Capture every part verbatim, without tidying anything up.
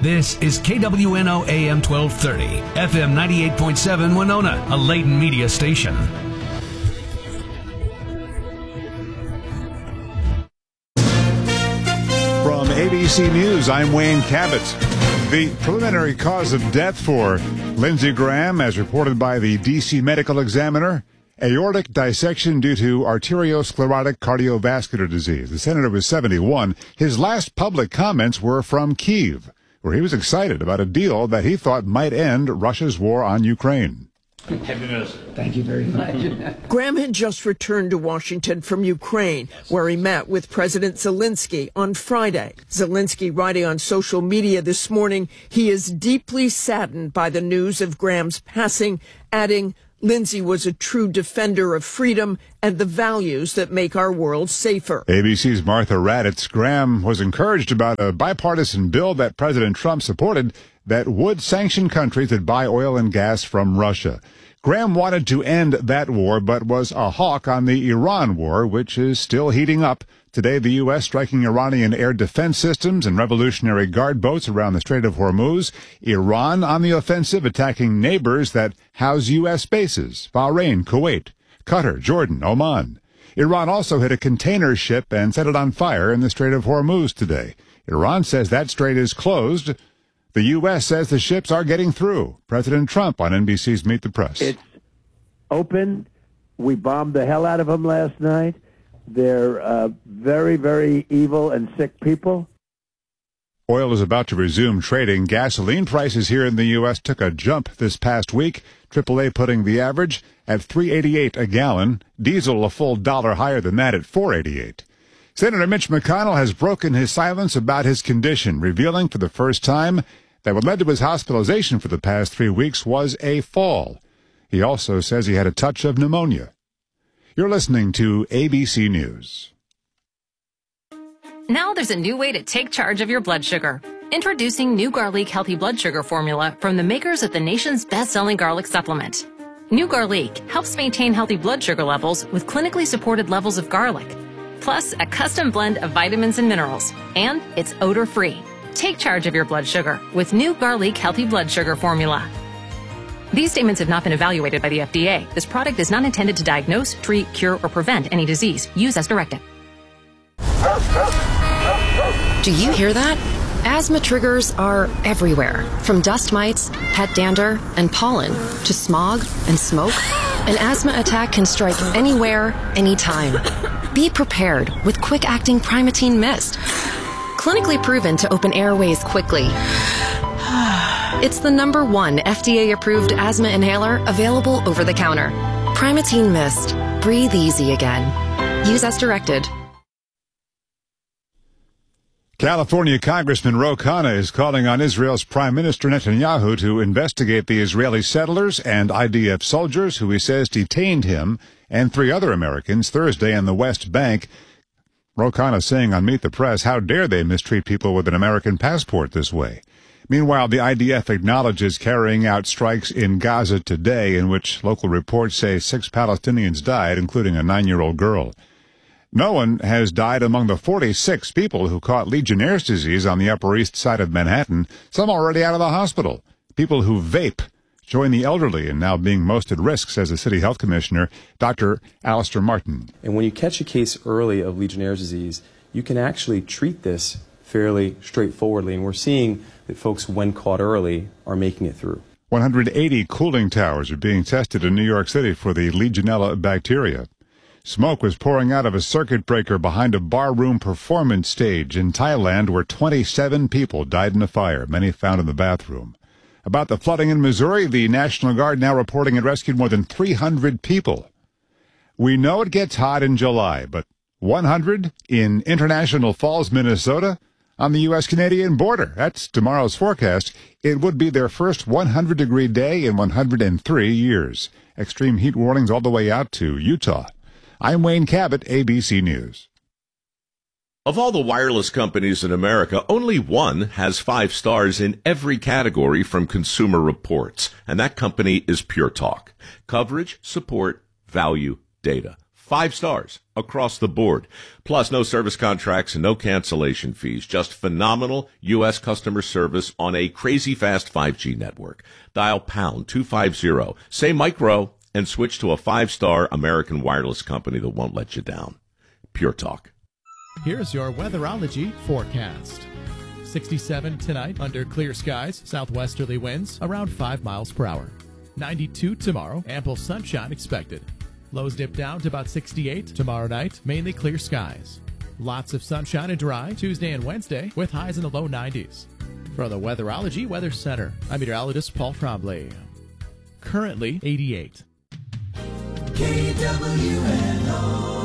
This is K W N O A M twelve thirty, F M ninety-eight point seven Winona, a Layton media station. From A B C News, I'm Wayne Cabot. The preliminary cause of death for Lindsey Graham, as reported by the D C Medical Examiner, aortic dissection due to arteriosclerotic cardiovascular disease. The senator was seventy-one. His last public comments were from Kyiv, where he was excited about a deal that he thought might end Russia's war on Ukraine. Thank you very much. Graham had just returned to Washington from Ukraine, where he met with President Zelensky on Friday. Zelensky writing on social media this morning, he is deeply saddened by the news of Graham's passing, adding, Lindsey was a true defender of freedom and the values that make our world safer. A B C's Martha Raddatz. Graham was encouraged about a bipartisan bill that President Trump supported that would sanction countries that buy oil and gas from Russia. Graham wanted to end that war, but was a hawk on the Iran war, which is still heating up. Today, the U S striking Iranian air defense systems and Revolutionary Guard boats around the Strait of Hormuz. Iran on the offensive, attacking neighbors that house U S bases: Bahrain, Kuwait, Qatar, Jordan, Oman. Iran also hit a container ship and set it on fire in the Strait of Hormuz today. Iran says that strait is closed. The U S says the ships are getting through. President Trump on N B C's Meet the Press. It's open. We bombed the hell out of them last night. They're uh, very, very evil and sick people. Oil is about to resume trading. Gasoline prices here in the U S took a jump this past week. triple A putting the average at three eighty-eight a gallon. Diesel a full dollar higher than that at four eighty-eight. Senator Mitch McConnell has broken his silence about his condition, revealing for the first time that what led to his hospitalization for the past three weeks was a fall. He also says he had a touch of pneumonia. You're listening to A B C News. Now there's a new way to take charge of your blood sugar. Introducing new Garlic Healthy Blood Sugar Formula from the makers of the nation's best-selling garlic supplement. New Garlic helps maintain healthy blood sugar levels with clinically supported levels of garlic, plus a custom blend of vitamins and minerals, and it's odor-free. Take charge of your blood sugar with new Garlic Healthy Blood Sugar Formula. These statements have not been evaluated by the F D A. This product is not intended to diagnose, treat, cure, or prevent any disease. Use as directed. Do you hear that? Asthma triggers are everywhere, from dust mites, pet dander, and pollen, to smog and smoke. An asthma attack can strike anywhere, anytime. Be prepared with quick-acting Primatene Mist. Clinically proven to open airways quickly. It's the number one F D A-approved asthma inhaler available over the counter. Primatene Mist. Breathe easy again. Use as directed. California Congressman Ro Khanna is calling on Israel's Prime Minister Netanyahu to investigate the Israeli settlers and I D F soldiers who he says detained him and three other Americans Thursday in the West Bank. Ro Khanna saying on Meet the Press, how dare they mistreat people with an American passport this way? Meanwhile, the I D F acknowledges carrying out strikes in Gaza today, in which local reports say six Palestinians died, including a nine-year-old girl. No one has died among the forty-six people who caught Legionnaire's disease on the Upper East Side of Manhattan, some already out of the hospital. People who vape join the elderly and now being most at risk, says the city health commissioner, Doctor Alistair Martin. And when you catch a case early of Legionnaire's disease, you can actually treat this fairly straightforwardly, and we're seeing that folks, when caught early, are making it through. one hundred eighty cooling towers are being tested in New York City for the Legionella bacteria. Smoke was pouring out of a circuit breaker behind a barroom performance stage in Thailand, where twenty-seven people died in a fire, many found in the bathroom. About the flooding in Missouri, the National Guard now reporting it rescued more than three hundred people. We know it gets hot in July, but one hundred in International Falls, Minnesota, on the U S Canadian border. That's tomorrow's forecast. It would be their first one hundred degree day in one hundred three years. Extreme heat warnings all the way out to Utah. I'm Wayne Cabot, A B C News. Of all the wireless companies in America, only one has five stars in every category from Consumer Reports, and that company is Pure Talk. Coverage, support, value, data. Five stars across the board. Plus, no service contracts and no cancellation fees. Just phenomenal U S customer service on a crazy fast five G network. Dial pound two fifty, say micro, and switch to a five-star American wireless company that won't let you down. Pure Talk. Here's your weatherology forecast. sixty-seven tonight under clear skies, southwesterly winds around five miles per hour. ninety-two tomorrow, ample sunshine expected. Lows dip down to about sixty-eight tomorrow night, mainly clear skies. Lots of sunshine and dry Tuesday and Wednesday with highs in the low nineties. From the Weatherology Weather Center, I'm meteorologist Paul Trombley. Currently eighty-eight. K W N O.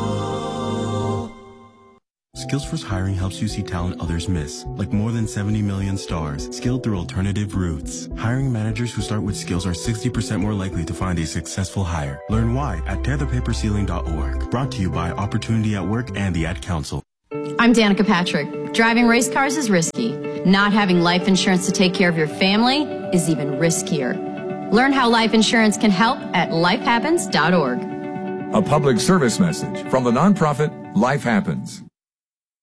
Skillsforce Hiring helps you see talent others miss, like more than seventy million stars, skilled through alternative routes. Hiring managers who start with skills are sixty percent more likely to find a successful hire. Learn why at tear the paper ceiling dot org. Brought to you by Opportunity at Work and the Ad Council. I'm Danica Patrick. Driving race cars is risky. Not having life insurance to take care of your family is even riskier. Learn how life insurance can help at life happens dot org. A public service message from the nonprofit Life Happens.